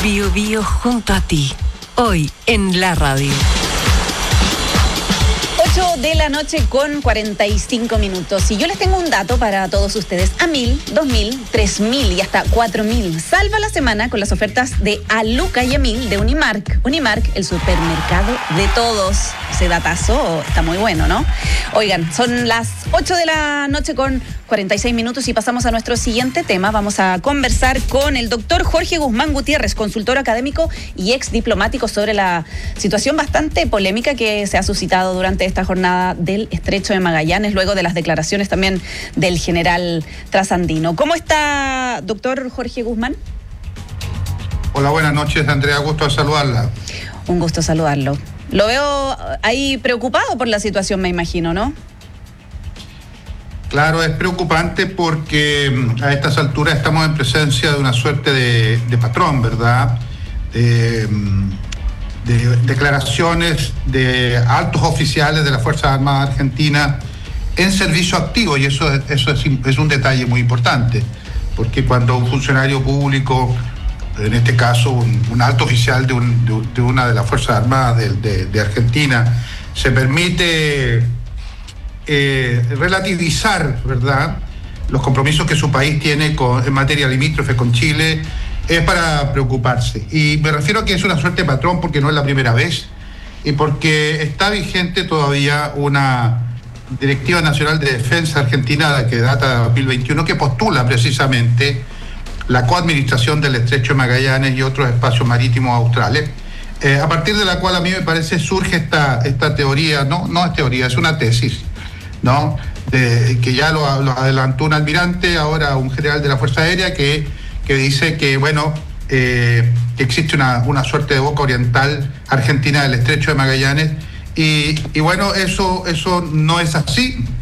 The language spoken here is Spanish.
Bio Bio junto a ti, hoy en la radio. 8 de la noche con 45 minutos. Y yo les tengo un dato para todos ustedes. A 1.000, 2.000, 3.000 y hasta 4.000. Salva la semana con las ofertas de Aluca y a 1.000 de Unimark. Unimark, el supermercado de todos. Ese datazo está muy bueno, ¿no? Oigan, son las 8 de la noche con 46 minutos y pasamos a nuestro siguiente tema. Vamos a conversar con el doctor Jorge Guzmán Gutiérrez, consultor académico y ex diplomático, sobre la situación bastante polémica que se ha suscitado durante esta jornada del Estrecho de Magallanes, luego de las declaraciones también del general trasandino. ¿Cómo está, doctor Jorge Guzmán? Hola, buenas noches, Andrea, gusto de saludarla. Un gusto saludarlo. Lo veo ahí preocupado por la situación, me imagino, ¿no? Claro, es preocupante porque a estas alturas estamos en presencia de una suerte de patrón, ¿verdad? De declaraciones de altos oficiales de las Fuerzas Armadas Argentinas en servicio activo, y eso es un detalle muy importante, porque cuando un funcionario público, en este caso un alto oficial de una de las Fuerzas Armadas de Argentina, se permite relativizar, ¿verdad?, los compromisos que su país tiene en materia limítrofe con Chile, es para preocuparse. Y me refiero a que es una suerte de patrón porque no es la primera vez y porque está vigente todavía una Directiva Nacional de Defensa Argentina que data de 2021, que postula precisamente la coadministración del Estrecho de Magallanes y otros espacios marítimos australes, a partir de la cual a mí me parece surge esta teoría, no es teoría, es una tesis, ¿no? Que ya lo adelantó un almirante, ahora un general de la Fuerza Aérea, que dice que, bueno, que existe una suerte de boca oriental argentina del Estrecho de Magallanes, y bueno, eso no es así.